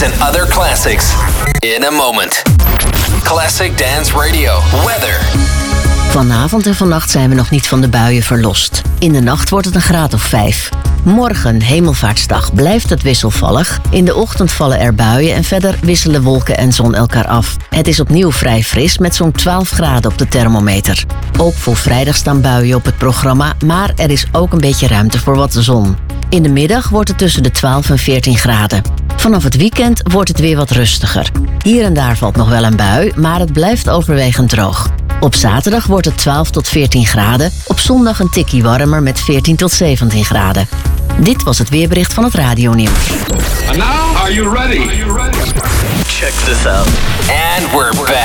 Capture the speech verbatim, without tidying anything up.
and other classics in a moment. Classic Dance Radio. Weather. Vanavond en vannacht zijn we nog niet van de buien verlost. In de nacht wordt het een graad of vijf. Morgen, Hemelvaartsdag, blijft het wisselvallig. In de ochtend vallen er buien en verder wisselen wolken en zon elkaar af. Het is opnieuw vrij fris met zo'n twaalf graden op de thermometer. Ook voor vrijdag staan buien op het programma, maar er is ook een beetje ruimte voor wat zon. In de middag wordt het tussen de twaalf en veertien graden. Vanaf het weekend wordt het weer wat rustiger. Hier en daar valt nog wel een bui, maar het blijft overwegend droog. Op zaterdag wordt het twaalf tot veertien graden. Op zondag een tikkie warmer met veertien tot zeventien graden. Dit was het weerbericht van het radionieuws. And now, are you ready? Are you ready? Check this out. And we're back.